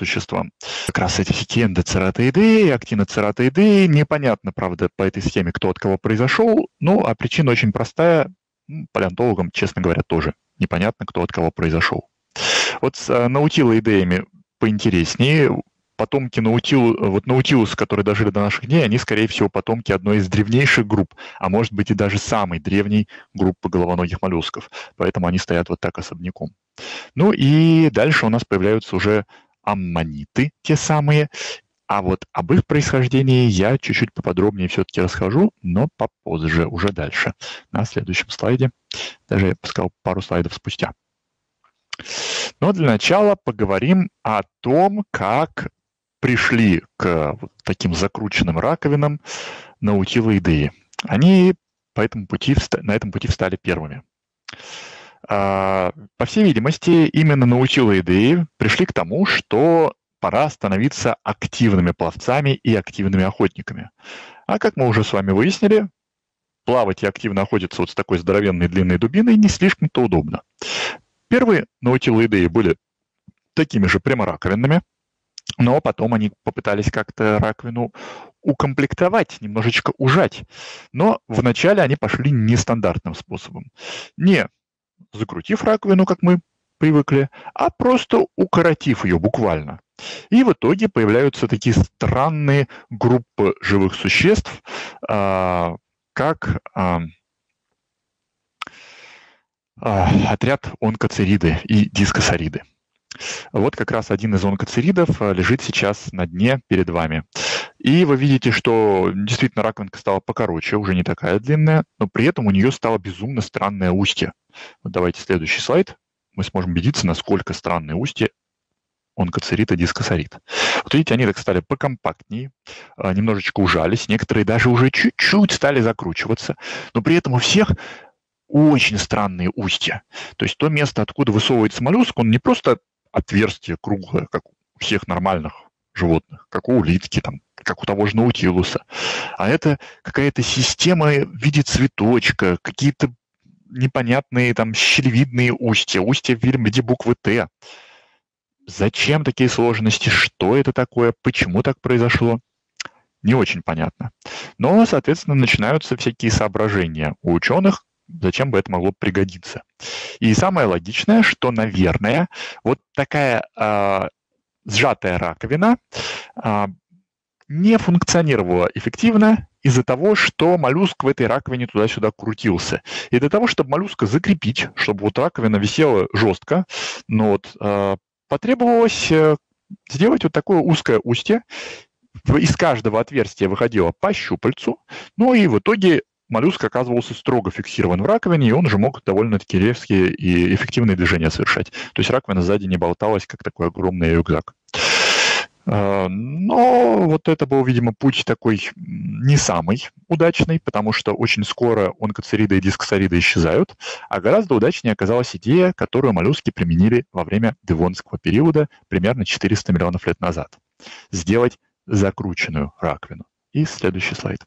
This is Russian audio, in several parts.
существам. Как раз эти всякие эндоцератоиды, актиноцератоиды. Непонятно, правда, по этой схеме, кто от кого произошел. Ну, а причина очень простая. Палеонтологам, честно говоря, тоже непонятно, кто от кого произошел. Вот с наутилоидеями поинтереснее. Потомки наутилуса, которые дожили до наших дней, они, скорее всего, потомки одной из древнейших групп, а может быть и даже самой древней группы головоногих моллюсков. Поэтому они стоят вот так особняком. Ну и дальше у нас появляются уже аммониты, те самые. А вот об их происхождении я чуть-чуть поподробнее все-таки расскажу, но попозже, уже дальше, на следующем слайде. Даже, я бы сказал, пару слайдов спустя. Но для начала поговорим о том, как пришли к вот таким закрученным раковинам наутилоидеи. Они на этом пути встали первыми. По всей видимости, именно наутилоидеи пришли к тому, что пора становиться активными пловцами и активными охотниками. А как мы уже с вами выяснили, плавать и активно охотиться вот с такой здоровенной длинной дубиной не слишком-то удобно. Первые наутилоидеи были такими же прямораковинными, но потом они попытались как-то раковину укомплектовать, немножечко ужать. Но вначале они пошли нестандартным способом. Не закрутив раковину, как мы привыкли, а просто укоротив ее буквально. И в итоге появляются такие странные группы живых существ, как отряд онкоцериды и дискосариды. Вот как раз один из онкоцеридов лежит сейчас на дне перед вами. И вы видите, что действительно раковинка стала покороче, уже не такая длинная, но при этом у нее стало безумно странное устье. Вот давайте следующий слайд. Мы сможем убедиться, насколько странное устье онкоцерид и дискосарид. Вот видите, они так стали покомпактнее, немножечко ужались, некоторые даже уже чуть-чуть стали закручиваться, но при этом у всех очень странные устья. То есть то место, откуда высовывается моллюск, он не просто отверстие круглое, как у всех нормальных животных, как у улитки, там, как у того же наутилуса, а это какая-то система в виде цветочка, какие-то непонятные там щелевидные устья в виде буквы «Т». Зачем такие сложности? Что это такое? Почему так произошло? Не очень понятно. Но, соответственно, начинаются всякие соображения у ученых, зачем бы это могло пригодиться. И самое логичное, что, наверное, вот такая сжатая раковина не функционировала эффективно из-за того, что моллюск в этой раковине туда-сюда крутился. И для того, чтобы моллюска закрепить, чтобы вот раковина висела жестко, но вот потребовалось сделать вот такое узкое устье. Из каждого отверстия выходило по щупальцу, ну и в итоге моллюск оказывался строго фиксирован в раковине, и он уже мог довольно-таки резкие и эффективные движения совершать. То есть раковина сзади не болталась, как такой огромный рюкзак. Но вот это был, видимо, путь такой не самый удачный, потому что очень скоро онкоцериды и дискосариды исчезают, а гораздо удачнее оказалась идея, которую моллюски применили во время девонского периода примерно 400 миллионов лет назад. Сделать закрученную раковину. И следующий слайд.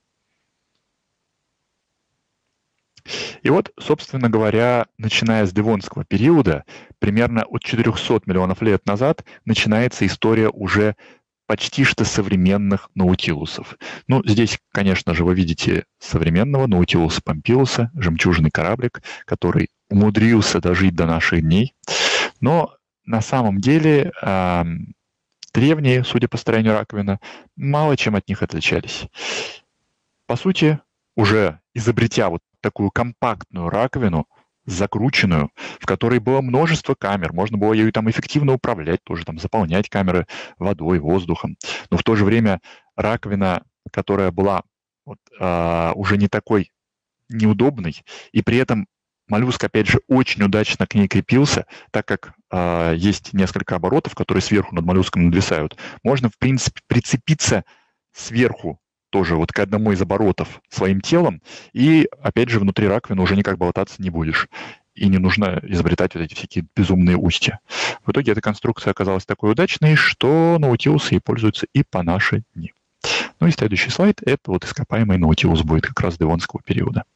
И вот, собственно говоря, начиная с девонского периода, примерно от 400 миллионов лет назад, начинается история уже почти что современных наутилусов. Ну, здесь, конечно же, вы видите современного наутилуса помпилуса, жемчужный кораблик, который умудрился дожить до наших дней. Но на самом деле древние, судя по строению раковины, мало чем от них отличались. По сути, уже изобретя вот такую компактную раковину, закрученную, в которой было множество камер, можно было ею там эффективно управлять, тоже там заполнять камеры водой, воздухом. Но в то же время раковина, которая была вот, уже не такой неудобной, и при этом моллюск, опять же, очень удачно к ней крепился, так как есть несколько оборотов, которые сверху над моллюском нависают. Можно, в принципе, прицепиться сверху тоже вот к одному из оборотов своим телом, и, опять же, внутри раковины уже никак болтаться не будешь. И не нужно изобретать вот эти всякие безумные устья. В итоге эта конструкция оказалась такой удачной, что наутилусы ей пользуются и по наши дни. Ну и следующий слайд – это вот ископаемый наутилус будет как раз девонского периода.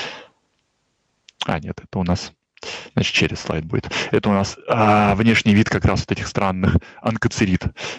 Нет, это у нас, значит, через слайд будет. Это у нас внешний вид как раз вот этих странных онкоцерид.